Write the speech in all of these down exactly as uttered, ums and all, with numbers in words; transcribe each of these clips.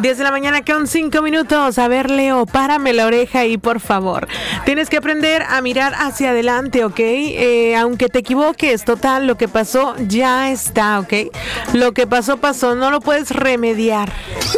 diez de la mañana con cinco minutos. A ver, Leo, párame la oreja y por favor. Tienes que aprender a mirar hacia adelante, ¿ok? Eh, aunque te equivoques, total, lo que pasó ya está, ¿ok? Lo que pasó, pasó, no lo puedes remediar.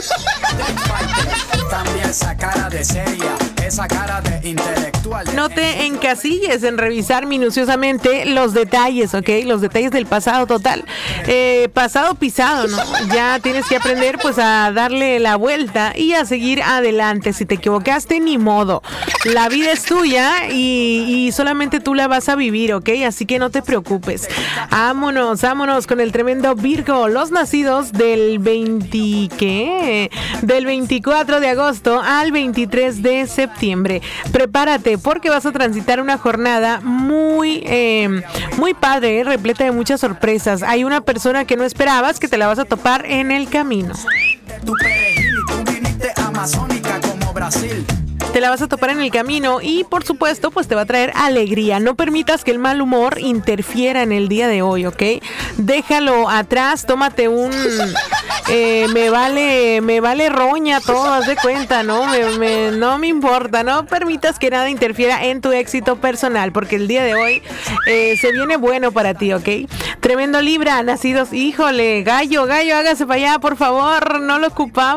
También esa cara de seria, esa cara de intelectual. No te encasilles en revisar minuciosamente los detalles, ¿ok? Los detalles del pasado total. Eh, pasado pisado, ¿no? Ya tienes que aprender pues a darle la vuelta y a seguir adelante. Si te equivocaste, ni modo. La vida es tuya y, y solamente tú la vas a vivir, ¿ok? Así que no te preocupes. Vámonos, vámonos con el tremendo Virgo. Los nacidos del veinte, ¿qué? Del veinticuatro de agosto al veintitrés de septiembre. Prepárate porque vas a transitar una jornada muy, eh, muy padre, eh, repleta de muchas sorpresas. Hay una persona que no esperabas que te la vas a topar en el camino. Tu perejil y tú viniste amazónica como Brasil. Te la vas a topar en el camino y por supuesto pues te va a traer alegría. No permitas que el mal humor interfiera en el día de hoy, ¿ok? Déjalo atrás, tómate un eh, me vale me vale roña todo, haz de cuenta, ¿no? Me, me, no me importa, no permitas que nada interfiera en tu éxito personal porque el día de hoy eh, se viene bueno para ti, ¿ok? Tremendo Libra, nacidos, híjole, gallo, gallo, hágase para allá, por favor, no lo ocupamos.